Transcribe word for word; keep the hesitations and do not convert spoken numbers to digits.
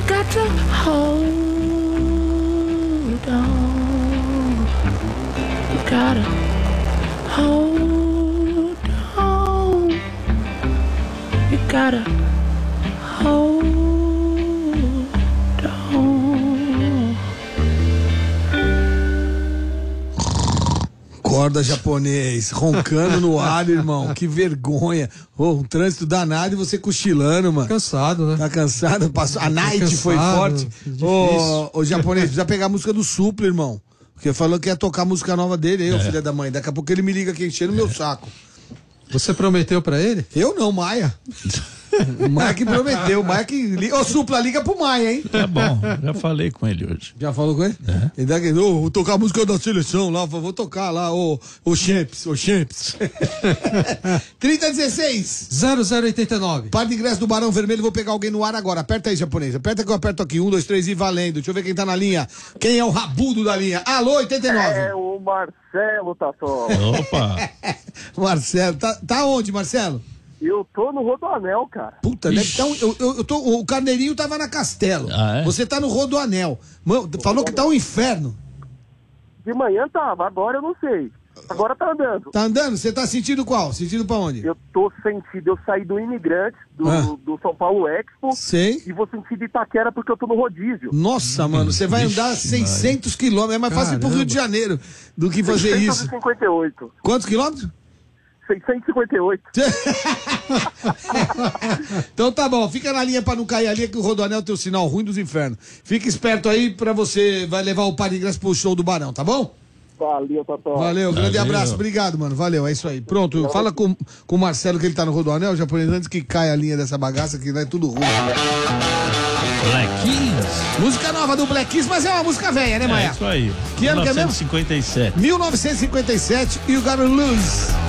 got to hold on. You gotta hold on. You gotta hold on. Acorda, japonês, roncando no ar, irmão, que vergonha. Oh, um trânsito danado e você cochilando, mano. Cansado, né? Tá cansado? Passou... A night cansado, foi forte. Ô, difícil. ô, japonês, precisa pegar a música do Supla, irmão. Porque falou que ia tocar a música nova dele, aí, ô É. filho da mãe. Daqui a pouco ele me liga aqui enchendo o meu saco. Você prometeu pra ele? Eu não, Maia. O Maia que prometeu, o Maia que liga. Ô, Supla, liga pro Maia, hein? Tá bom, já falei com ele hoje. Já falou com ele? É. Ele daqui, ô, vou tocar a música da seleção lá, vou tocar lá, ô, ô Champs, ô Champs. trinta dezesseis. zero zero oito nove. Par de ingresso do Barão Vermelho, vou pegar alguém no ar agora. Aperta aí, japonês. Aperta que eu aperto aqui. Um, dois, três e valendo. Deixa eu ver quem tá na linha. Quem é o rabudo da linha? Alô, oitenta e nove. É o Marcelo, Tassol. Opa! Marcelo, tá, tá onde, Marcelo? Eu tô no Rodoanel, cara. Puta, deve tá um, eu, eu, eu tô, o Carneirinho tava na Castelo. Ah, é? Você tá no Rodoanel. Mano, falou que tá um inferno. De manhã tava, agora eu não sei. Agora tá andando. Tá andando? Você tá sentindo qual? Sentindo pra onde? Eu tô sentindo, eu saí do Imigrante, do, Ah. do São Paulo Expo. Sei. E vou sentir de Itaquera porque eu tô no rodízio. Nossa, mano, você vai Vixe, andar seiscentos quilômetros. É mais fácil ir pro Caramba. Rio de Janeiro do que fazer isso. seiscentos e cinquenta e oito. Quantos quilômetros? seiscentos e cinquenta e oito. Então tá bom, fica na linha pra não cair a linha que o Rodoanel tem o sinal ruim dos infernos. Fica esperto aí pra você, vai levar o par de ingresso pro show do Barão, tá bom? Valeu, Tassol. Valeu, grande Valeu. abraço, obrigado, mano, valeu, é isso aí. Pronto, fala com, com o Marcelo que ele tá no Rodoanel, japonês, antes que caia a linha dessa bagaça, que lá é tudo ruim. Black Keys. Música nova do Black Keys, mas é uma música velha, né, É Maia? isso aí. Que ano que é mesmo? mil novecentos e cinquenta e sete. mil novecentos e cinquenta e sete, You Gotta Lose.